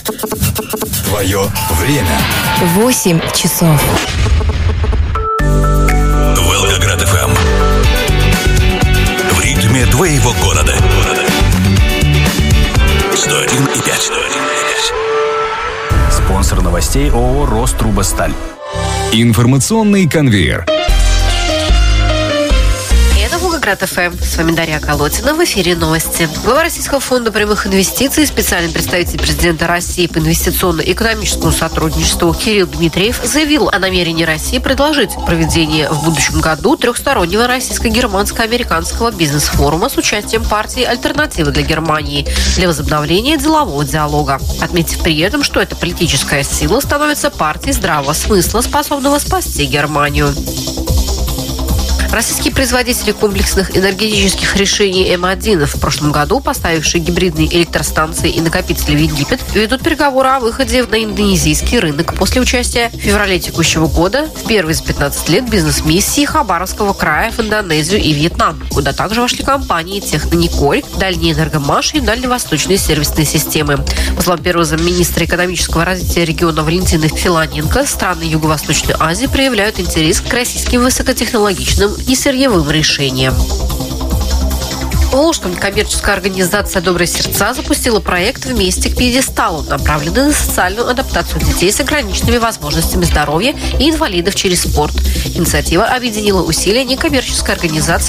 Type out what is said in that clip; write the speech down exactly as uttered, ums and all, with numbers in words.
Твое время. Восемь часов. Волгоград эф эм. В ритме твоего города. сто один и пять. Спонсор новостей ООО «Рострубосталь». Информационный конвейер. Волгоград эф эм. С вами Дарья Колотина. В эфире новости. Глава Российского фонда прямых инвестиций, специальный представитель президента России по инвестиционно-экономическому сотрудничеству Кирилл Дмитриев заявил о намерении России предложить проведение в будущем году трехстороннего российско-германско-американского бизнес-форума с участием партии «Альтернатива для Германии» для возобновления делового диалога, отметив при этом, что эта политическая сила становится партией здравого смысла, способного спасти Германию. Российские производители комплексных энергетических решений эм один, в прошлом году поставившие гибридные электростанции и накопители в Египет, ведут переговоры о выходе на индонезийский рынок после участия в феврале текущего года в первой за пятнадцать лет бизнес-миссии Хабаровского края в Индонезию и Вьетнам, куда также вошли компании Технониколь, Дальний Энергомаш и Дальневосточные сервисные системы. По словам первого замминистра экономического развития региона Валентины Филоненко, страны Юго-Восточной Азии проявляют интерес к российским высокотехнологичным и сырьевым решениям. В Волжском коммерческая организация «Добрые сердца» запустила проект «Вместе к пьедесталу», направленный на социальную адаптацию детей с ограниченными возможностями здоровья и инвалидов через спорт. Инициатива объединила усилия некоммерческой организации